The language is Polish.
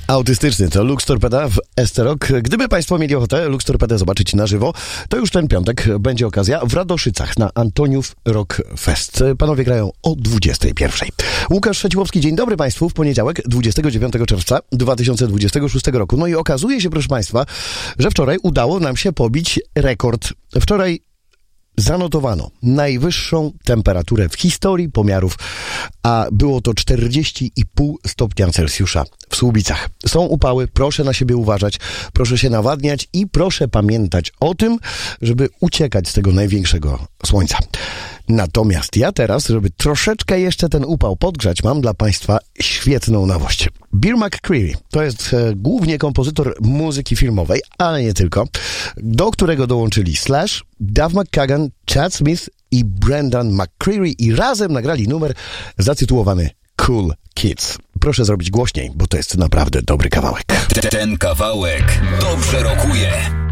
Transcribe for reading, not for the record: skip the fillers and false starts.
Autystyczny to Lux Torpeda w Esterok. Gdyby Państwo mieli ochotę Lux Torpedę zobaczyć na żywo, to już ten piątek będzie okazja w Radoszycach na Antoniów Rock Fest. Panowie grają o 21:00. Łukasz Szeciłowski, dzień dobry Państwu. W poniedziałek, 29 czerwca 2026 roku. No i okazuje się, proszę Państwa, że wczoraj udało nam się pobić rekord. Wczoraj zanotowano najwyższą temperaturę w historii pomiarów, a było to 40,5 stopnia Celsjusza w Słubicach. Są upały, proszę na siebie uważać, proszę się nawadniać i proszę pamiętać o tym, żeby uciekać z tego największego słońca. Natomiast ja teraz, żeby troszeczkę jeszcze ten upał podgrzać, mam dla Państwa świetną nowość. Bear McCreary to jest głównie kompozytor muzyki filmowej, ale nie tylko, do którego dołączyli Slash, Duff McKagan, Chad Smith i Brendan McCreary i razem nagrali numer zatytułowany Cool Kids. Proszę zrobić głośniej, bo to jest naprawdę dobry kawałek. Ten kawałek dobrze rokuje.